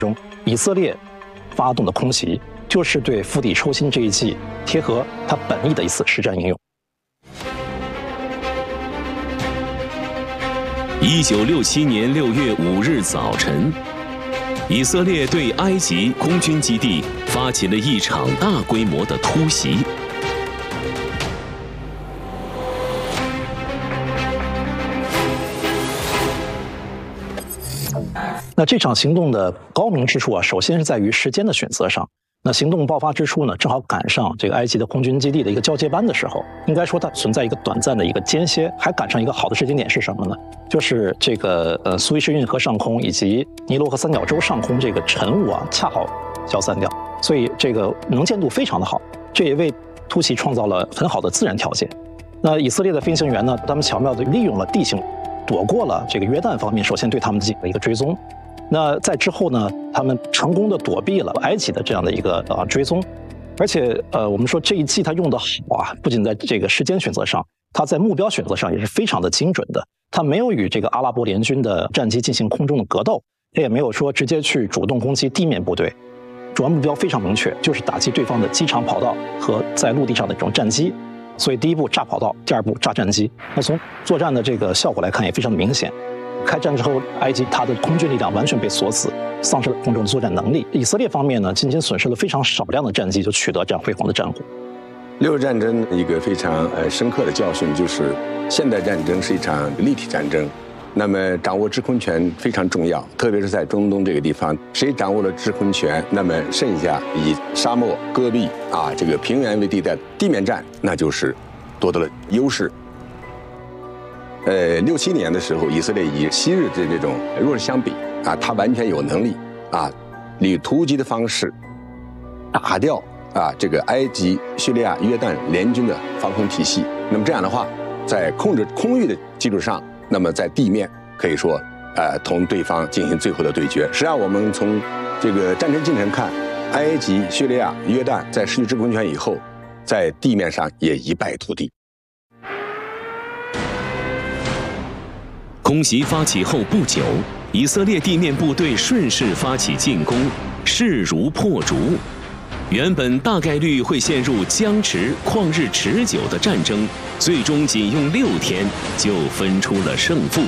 中，以色列发动的空袭就是对釜底抽薪这一计贴合它本意的一次实战应用。 1967年6月5日早晨，以色列对埃及空军基地发起了一场大规模的突袭。 那这场行动的高明之处首先是在于时间的选择上。那行动爆发之初呢，正好赶上这个埃及的空军基地的一个交接班的时候，应该说它存在一个短暂的一个间歇，还赶上一个好的时间点是什么呢？就是这个苏伊士运河上空以及尼罗河三角洲上空这个晨雾恰好消散掉，所以这个能见度非常的好，这也为突袭创造了很好的自然条件。那以色列的飞行员呢，他们巧妙地利用了地形，躲过了这个约旦方面首先对他们进行的一个追踪。那在之后呢，他们成功的躲避了埃及的这样的一个追踪，而且我们说这一计它用得好不仅在这个时间选择上，它在目标选择上也是非常的精准的。它没有与这个阿拉伯联军的战机进行空中的格斗，它也没有说直接去主动攻击地面部队，主要目标非常明确，就是打击对方的机场跑道和在陆地上的这种战机。所以第一步炸跑道，第二步炸战机。那从作战的这个效果来看也非常的明显。开战之后，埃及它的空军力量完全被锁死，丧失了空中的作战能力。以色列方面呢，仅仅损失了非常少量的战机，就取得这样辉煌的战果。 六日战争一个非常深刻的教训就是，现代战争是一场立体战争。那么掌握制空权非常重要，特别是在中东这个地方，谁掌握了制空权，那么剩下以沙漠、戈壁这个平原为地带地面战，那就是夺得了优势。6、7年的时候，以色列以昔日的这种弱势相比他完全有能力以突击的方式打掉这个埃及、叙利亚、约旦联军的防空体系。那么这样的话，在控制空域的基础上，那么在地面可以说同对方进行最后的对决。实际上，我们从这个战争进程看，埃及、叙利亚、约旦在失去制空权以后，在地面上也一败涂地。 空袭发起后不久，以色列地面部队顺势发起进攻，势如破竹。原本大概率会陷入僵持、旷日持久的战争，最终仅用6天就分出了胜负。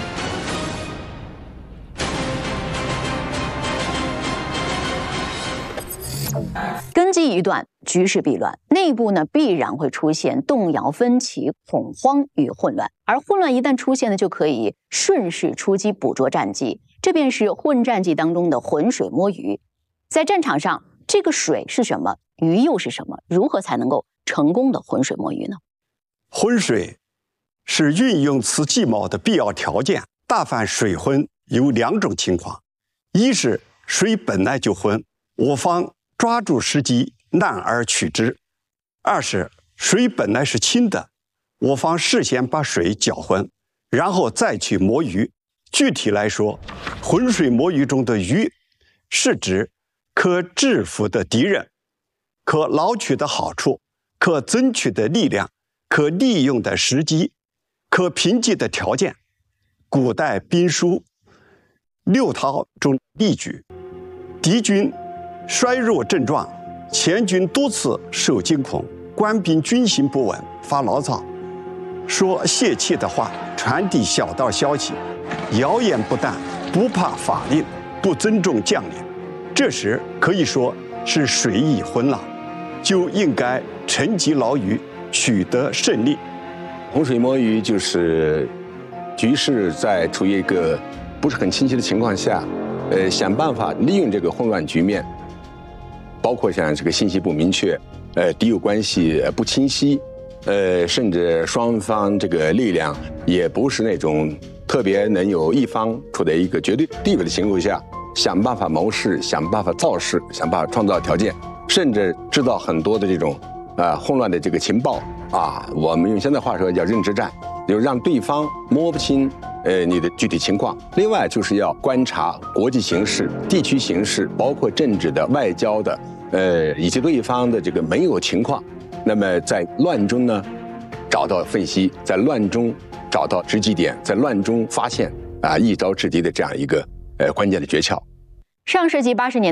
根基一断，局势必乱，内部呢必然会出现动摇、分歧、恐慌与混乱，而混乱一旦出现呢，就可以顺势出击捕捉战机，这便是混战技当中的浑水摸鱼。在战场上，这个水是什么，鱼又是什么？如何才能够成功的浑水摸鱼呢？ 浑水是运用此计谋的必要条件。大凡水浑有2种情况：一是水本来就浑，我方抓住时机难而取之；二是水本来是清的，我方事先把水搅浑，然后再去摸鱼。具体来说，浑水摸鱼中的鱼是指可制服的敌人，可捞取的好处，可争取的力量，可利用的时机，可凭借的条件。古代兵书六韬中例举，敌军衰弱症状，前军多次受惊恐，官兵军心不稳，发牢骚，说泄气的话，传递小道消息，谣言不淡，不怕法令，不尊重将领。这时可以说是水已浑了，就应该沉积牢鱼，取得胜利。 浑水摸鱼就是局势在处于一个不是很清晰的情况下，想办法利用这个混乱局面，包括像这个信息不明确，敌友关系不清晰，甚至双方这个力量也不是那种特别能有一方处在一个绝对地位的情况下，想办法谋事，想办法造势，想办法创造条件，甚至制造很多的这种混乱的这个情报我们用现在话说叫认知战，就让对方摸不清你的具体情况。另外就是要观察国际形势、地区形势，包括政治的、外交的，以及对方的这个没有情况。那么在乱中呢，找到分析，在乱中找到直击点，在乱中发现一招制敌的这样一个关键的诀窍。 上世纪80年